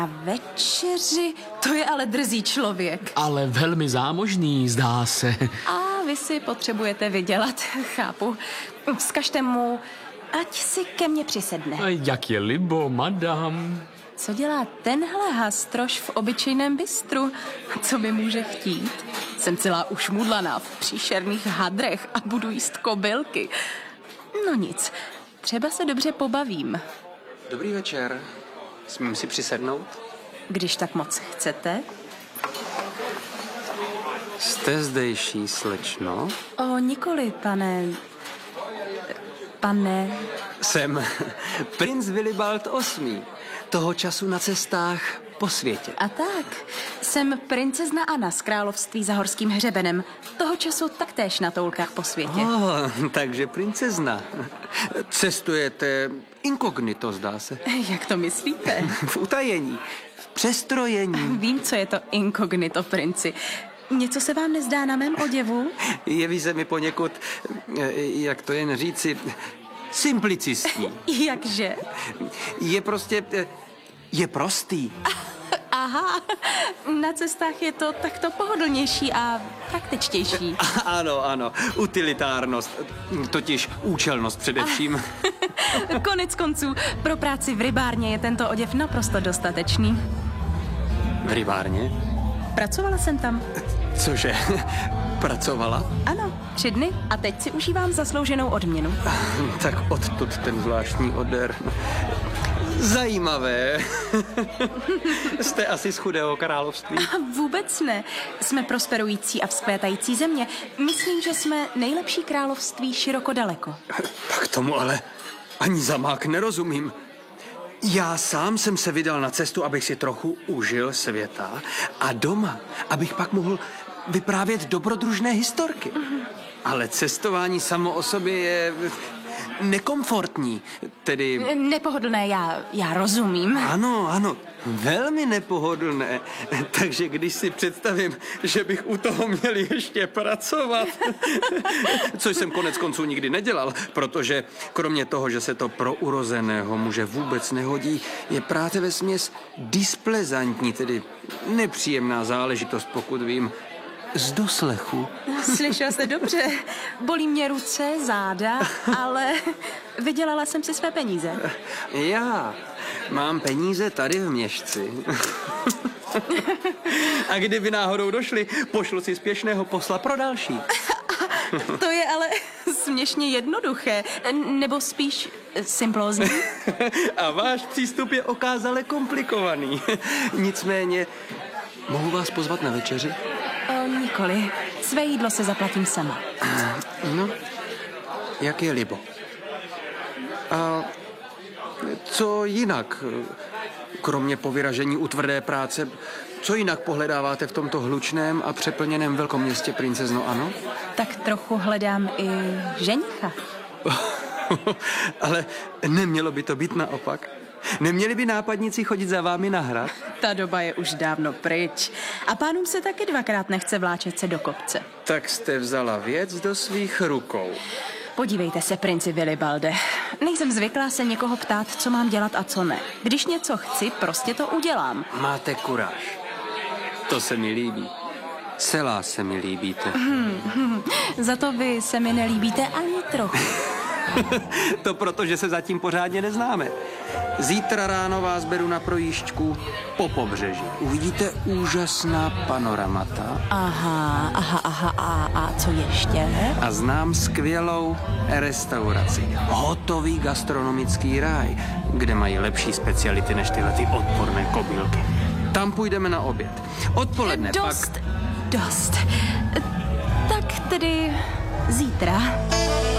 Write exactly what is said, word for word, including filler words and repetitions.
A večeři, to je ale drzý člověk. Ale velmi zámožný, zdá se. A vy si potřebujete vydělat, chápu. Vzkažte mu, ať si ke mně přisedne. A jak je libo, madam. Co dělá tenhle hastroš v obyčejném bistru? Co mi může chtít? Jsem celá ušmudlaná v příšerných hadrech a budu jíst kobylky. No nic, třeba se dobře pobavím. Dobrý večer. Smím si přisednout? Když tak moc chcete. Jste zdejší, slečno? O, nikoli, pane... Pane... Jsem princ Willibald osmý. Toho času na cestách po světě. A tak, jsem princezna Anna z království za horským hřebenem. Toho času taktéž na toulkách po světě. Oh, takže princezna. Cestujete inkognito, zdá se. Jak to myslíte? V utajení, v přestrojení. Vím, co je to inkognito, princi. Něco se vám nezdá na mém oděvu? Jeví se mi poněkud, jak to jen říci, simplicistní. Jakže? Je prostě, je prostý. Aha, na cestách je to takto pohodlnější a praktičtější. Ano, ano, utilitárnost, totiž účelnost především. Konec konců, pro práci v rybárně je tento oděv naprosto dostatečný. V rybárně? Pracovala jsem tam. Cože? Pracovala? Ano, tři dny a teď si užívám zaslouženou odměnu. Tak odtud ten zvláštní odér. Zajímavé. Jste asi z chudého království? A vůbec ne. Jsme prosperující a vzkvétající země. Myslím, že jsme nejlepší království široko daleko. Tak tomu ale ani za mák nerozumím. Já sám jsem se vydal na cestu, abych si trochu užil světa a doma, abych pak mohl vyprávět dobrodružné historky. Ale cestování samo o sobě je nekomfortní, tedy... Nepohodlné, já, já rozumím. Ano, ano, velmi nepohodlné. Takže když si představím, že bych u toho měl ještě pracovat, což jsem konec konců nikdy nedělal, protože kromě toho, že se to pro urozeného muže vůbec nehodí, je práce vesměs displezantní, tedy nepříjemná záležitost, pokud vím, z doslechu. Slyšel jste dobře. Bolí mě ruce, záda, ale vydělala jsem si své peníze. Já mám peníze tady v měšci. A kdyby náhodou došli, pošlu si spěšného posla pro další. To je ale směšně jednoduché, nebo spíš simplózní. A váš přístup je okázale komplikovaný. Nicméně, mohu vás pozvat na večeři? O, nikoli. Své jídlo se zaplatím sama. No, jak je libo. A co jinak, kromě povyražení u tvrdé práce, co jinak pohledáváte v tomto hlučném a přeplněném velkoměstě, princezno, ano? Tak trochu hledám i ženicha. Ale nemělo by to být naopak. Neměli by nápadníci chodit za vámi na hrad? Ta doba je už dávno pryč. A pánům se taky dvakrát nechce vláčet se do kopce. Tak jste vzala věc do svých rukou. Podívejte se, princi Vilibalde. Nejsem zvyklá se někoho ptát, co mám dělat a co ne. Když něco chci, prostě to udělám. Máte kuráž. To se mi líbí. Celá se mi líbíte. Hmm, hmm. Za to vy se mi nelíbíte ani trochu. To proto, že se zatím pořádně neznáme. Zítra ráno vás beru na projížďku po pobřeží. Uvidíte úžasná panoramata. Aha, aha, aha, a, a co ještě? A znám skvělou restauraci. Hotový gastronomický ráj, kde mají lepší speciality než tyhle ty odporné kobylky. Tam půjdeme na oběd. Odpoledne Dost, pak... dost. Tak tedy zítra.